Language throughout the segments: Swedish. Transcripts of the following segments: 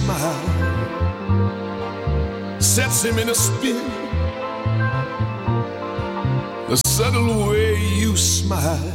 smile sets him in a spin. The subtle way you smile.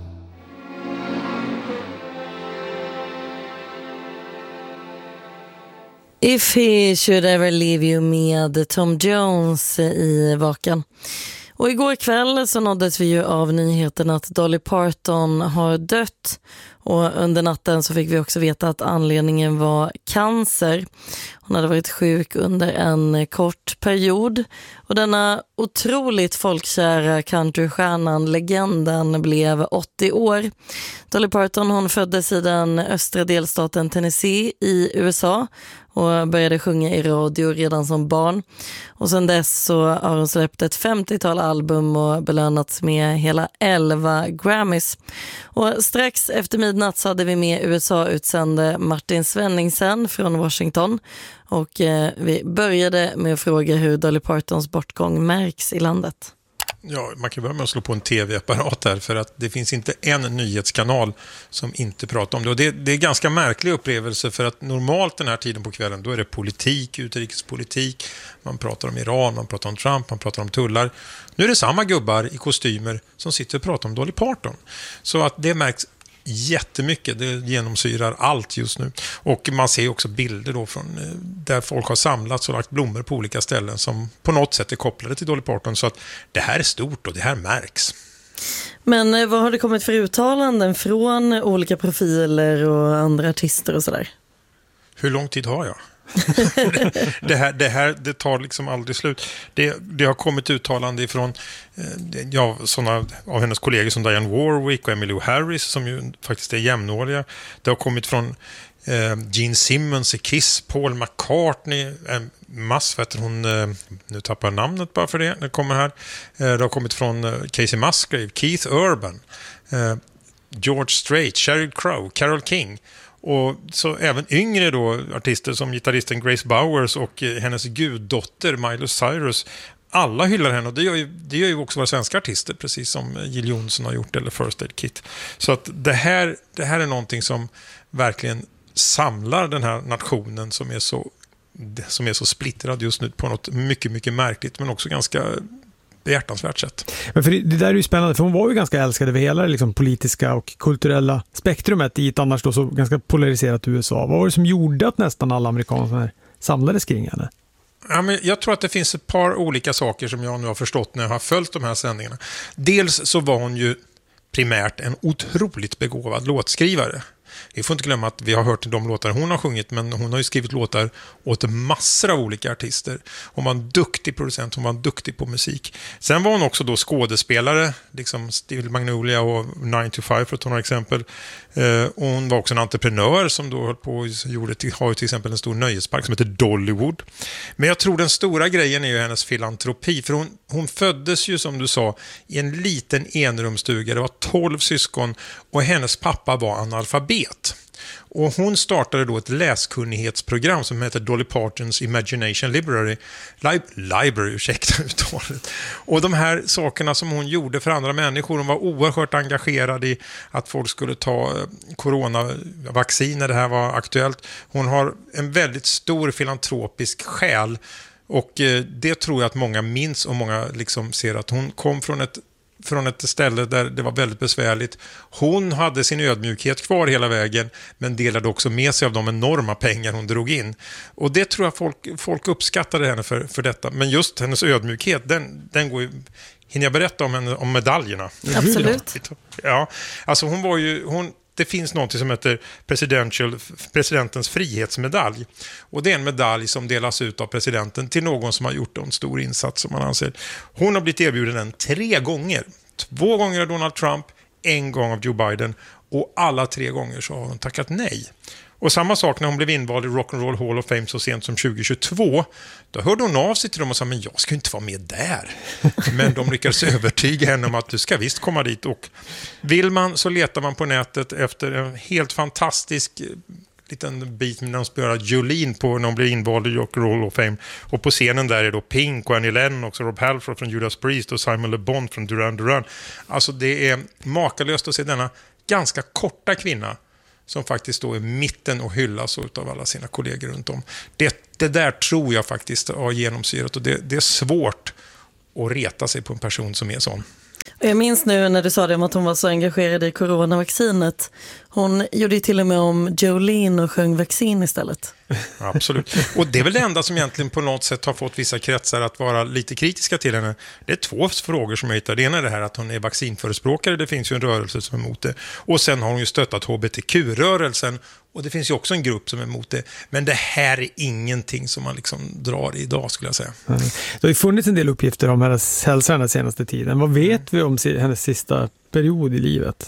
If He Should Ever Leave You med Tom Jones i Vaken. Och igår kväll så nåddes vi ju av nyheten att Dolly Parton har dött. Och under natten så fick vi också veta att anledningen var cancer. Hon hade varit sjuk under en kort period. Och denna otroligt folkkära countrystjärnan, legenden, blev 80 år. Dolly Parton, hon föddes i den östra delstaten Tennessee i USA och började sjunga i radio redan som barn. Och sedan dess så har hon släppt ett 50-tal album och belönats med hela 11 Grammys. Och strax efter midnatt så hade vi med USA-utsände Martin Svenningsen från Washington. Och vi började med att fråga hur Dolly Partons bortgång märks i landet. Ja, man kan börja med att slå på en tv-apparat här, för att det finns inte en nyhetskanal som inte pratar om det. Och det är ganska märklig upplevelse, för att normalt den här tiden på kvällen då är det politik, utrikespolitik, man pratar om Iran, man pratar om Trump, man pratar om tullar. Nu är det samma gubbar i kostymer som sitter och pratar om Dolly Parton. Så att det märks jättemycket, det genomsyrar allt just nu. Och man ser också bilder då från där folk har samlats och lagt blommor på olika ställen som på något sätt är kopplade till Dolly Parton. Så att det här är stort och det här märks. Men vad har det kommit för uttalanden från olika profiler och andra artister och sådär? Hur lång tid har jag? det tar liksom aldrig slut. Det har kommit uttalande ifrån sådana av hennes kollegor som Diane Warwick och Emmylou Harris, som ju faktiskt är jämnåriga. Det har kommit från Gene Simmons i Kiss, Paul McCartney, nu tappar jag namnet bara för det kommer här. Det har kommit från Casey Musgrave, Keith Urban, George Strait, Sheryl Crow, Carole King. Och så även yngre då artister som gitarristen Grace Bowers och hennes guddotter Miley Cyrus. Alla hyllar henne, och det gör ju också våra svenska artister, precis som Jill Johnson har gjort eller First Aid Kit. Så att det här är någonting som verkligen samlar den här nationen som är så splittrad just nu på något mycket, mycket märkligt, men också ganska behjärtansvärt sätt. Men för det där är ju spännande, för hon var ju ganska älskad över hela liksom politiska och kulturella spektrumet i ett annars då så ganska polariserat USA. Vad var det som gjorde att nästan alla amerikaner samlades kring henne? Ja, men jag tror att det finns ett par olika saker som jag nu har förstått när jag har följt de här sändningarna. Dels så var hon ju primärt en otroligt begåvad låtskrivare. Vi får inte glömma att vi har hört de låtar hon har sjungit, men hon har ju skrivit låtar åt massor av olika artister. Hon var en duktig producent, hon var duktig på musik. Sen var hon också då skådespelare, liksom Steel Magnolia och 9 to 5 för att ta några exempel. Och hon var också en entreprenör som då höll på och har till exempel en stor nöjespark som heter Dollywood. Men jag tror den stora grejen är ju hennes filantropi, för hon föddes ju, som du sa, i en liten enrumsstuga. Det var 12 syskon och hennes pappa var analfabet. Och hon startade då ett läskunnighetsprogram som heter Dolly Partons Imagination Library, ursäkta uttalet. Och de här sakerna som hon gjorde för andra människor, hon var oerhört engagerad i att folk skulle ta coronavaccin när det här var aktuellt. Hon har en väldigt stor filantropisk själ, och det tror jag att många minns, och många liksom ser att hon kom från ett ställe där det var väldigt besvärligt. Hon hade sin ödmjukhet kvar hela vägen, men delade också med sig av de enorma pengar hon drog in. Och det tror jag folk uppskattade henne för detta. Men just hennes ödmjukhet, den går ju... Hinner jag berätta om medaljerna? Absolut. Ja, alltså det finns något som heter presidentens frihetsmedalj. Och det är en medalj som delas ut av presidenten till någon som har gjort en stor insats, som man anser. Hon har blivit erbjuden den 3 gånger. 2 gånger av Donald Trump, 1 gång av Joe Biden. Och alla 3 gånger så har hon tackat nej. Och samma sak när hon blev invald i Rock'n'Roll Hall of Fame så sent som 2022. Då hörde hon av sig till dem och sa, men jag ska inte vara med där. Men de lyckades övertyga henne om att du ska visst komma dit. Och vill man så letar man på nätet efter en helt fantastisk liten bit när de spelar Jolene på när de blir invald i Rock'n'Roll Hall of Fame. Och på scenen där är då Pink och Annie Lennox och Rob Halford från Judas Priest och Simon Le Bon från Duran Duran. Alltså det är makalöst att se denna ganska korta kvinna som faktiskt står i mitten och hyllas av alla sina kollegor runt om. Det där tror jag faktiskt har genomsyrat, och det är svårt att reta sig på en person som är sån. Jag minns nu när du sa det om att hon var så engagerad i coronavaccinet. Hon gjorde ju till och med om Jolene och sjöng vaccin istället. Absolut. Och det är väl det enda som egentligen på något sätt har fått vissa kretsar att vara lite kritiska till henne. Det är 2 frågor som jag hittar. Det ena är det här att hon är vaccinförespråkare. Det finns ju en rörelse som är emot det. Och sen har hon ju stöttat HBTQ-rörelsen. Och det finns ju också en grupp som är emot det. Men det här är ingenting som man liksom drar i idag, skulle jag säga. Det har ju funnits en del uppgifter om hennes hälsa den senaste tiden. Vad vet vi om hennes sista period i livet?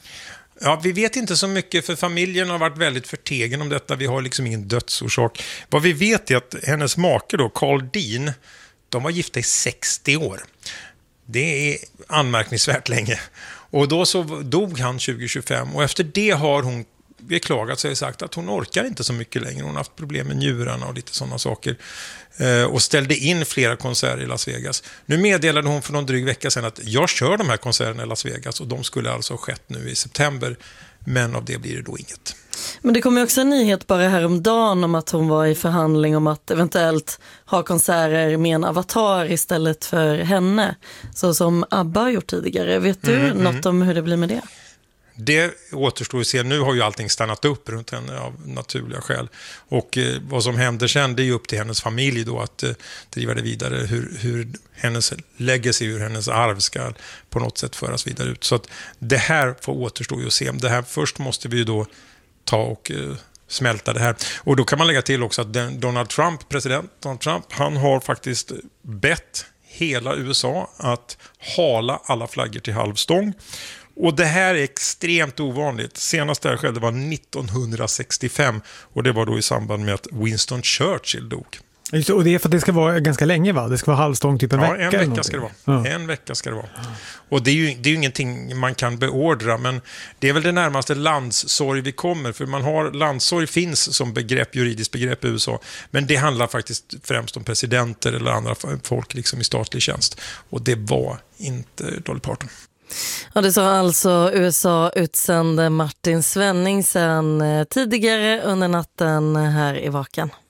Ja, vi vet inte så mycket, för familjen har varit väldigt förtegen om detta. Vi har liksom ingen dödsorsak. Vad vi vet är att hennes make då, Carl Dean, de var gifta i 60 år. Det är anmärkningsvärt länge. Och då så dog han 2025, och efter det har hon beklagat sig och sagt att hon orkar inte så mycket längre. Hon har haft problem med njurarna och lite sådana saker. Och ställde in flera konserter i Las Vegas. Nu meddelade hon för någon dryg vecka sedan att jag kör de här konserterna i Las Vegas, och de skulle alltså ha skett nu i september. Men av det blir det då inget. Men det kom ju också en nyhet bara häromdagen om att hon var i förhandling om att eventuellt ha konserter med en avatar istället för henne. Så som ABBA har gjort tidigare. Vet du något om hur det blir med det? Det återstår att se. Nu har ju allting stannat upp runt henne av naturliga skäl. Och vad som händer sen, det är ju upp till hennes familj då att driva det vidare. Hur hennes legacy, hur hennes arv ska på något sätt föras vidare ut. Så att det här får återstå att se. Det här först måste vi ju då ta och smälta det här. Och då kan man lägga till också att president Donald Trump, han har faktiskt bett hela USA att hala alla flaggor till halvstång. Och det här är extremt ovanligt. Senast det här skedde var 1965, och det var då i samband med att Winston Churchill dog. Just, och det är för att det ska vara ganska länge, va? Det ska vara halvstång typ en vecka. Ja, en vecka ska det vara. Ja. En vecka ska det vara. Och det är ju ingenting man kan beordra, men det är väl det närmaste landssorg vi kommer. För landssorg finns som juridiskt begrepp i USA. Men det handlar faktiskt främst om presidenter eller andra folk liksom i statlig tjänst. Och det var inte Dolly Parton. Ja, det sa alltså USA-utsände Martin Svenning sen tidigare under natten här i Vakan.